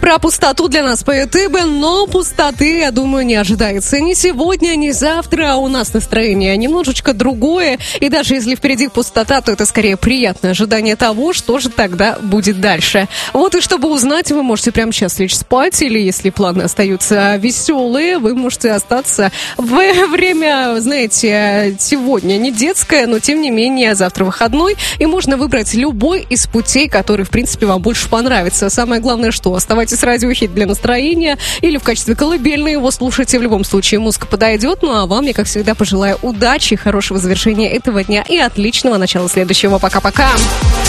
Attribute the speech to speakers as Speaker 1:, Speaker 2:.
Speaker 1: Про пустоту для нас поет Ибн, но пустоты, я думаю, не ожидается ни сегодня, ни завтра. У нас настроение немножечко другое. И даже если впереди пустота, то это скорее приятное ожидание того, что же тогда будет дальше. Вот и чтобы узнать, вы можете прямо сейчас лечь спать, или если планы остаются веселые, вы можете остаться в время, знаете, сегодня не детское, но тем не менее завтра выходной, и можно выбрать любой из путей, который, в принципе, вам больше понравится. Самое главное, что оставайтесь с радиохит для настроения или в качестве колыбельной его слушайте. В любом случае музыка подойдет. Ну а вам я, как всегда, пожелаю удачи, хорошего завершения этого дня и отличного начала следующего. Пока-пока!